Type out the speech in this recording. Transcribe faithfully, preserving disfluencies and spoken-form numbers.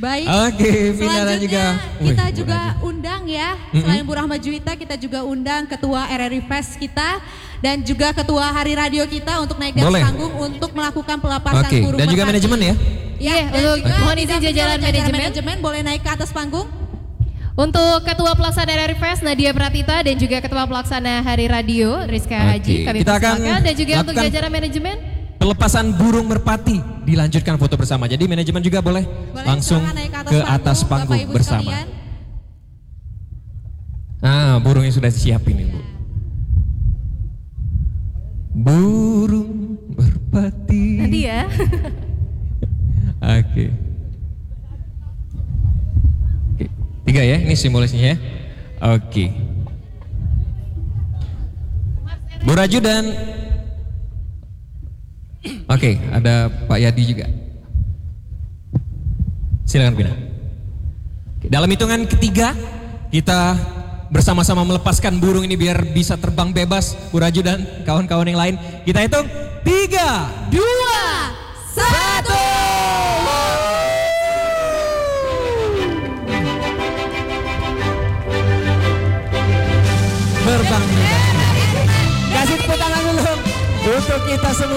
Baik. Oke, Vina dan juga. Kita Wih, juga undang ya, selain Bu Rahma Juwita kita juga undang Ketua R R I Fest kita dan juga Ketua Hari Radio kita untuk naik di atas Boleh. panggung untuk melakukan pelepasan Oke, burung dan juga merpati. manajemen ya. Iya, Iya, dan untuk juga mohon izin didampingi jajaran oleh manajemen. manajemen boleh naik ke atas panggung. Untuk Ketua Pelaksana R R I Fest Nadia Pratita dan juga Ketua Pelaksana Hari Radio Rizka Oke, Haji kami kita akan persilakan dan juga untuk lakukan jajaran manajemen. Pelepasan burung merpati dilanjutkan foto bersama. Jadi manajemen juga boleh, Boleh, langsung silakan naik ke atas ke panggung, atas panggung Bapak Ibu bersama. sekalian. Nah, burungnya sudah disiapin nih, Bu. Burung merpati. Nanti ya. Oke. Oke. Tiga ya, ini simbolisnya ya. Oke. Bu Raju dan Oke, ada Pak Yadi juga. Silakan Pina. Oke, dalam hitungan ketiga kita bersama-sama melepaskan burung ini biar bisa terbang bebas, Bu Raju dan kawan-kawan yang lain. Kita hitung tiga, Dua, satu. terbang. Kasih tepuk tangan dulu untuk kita semua.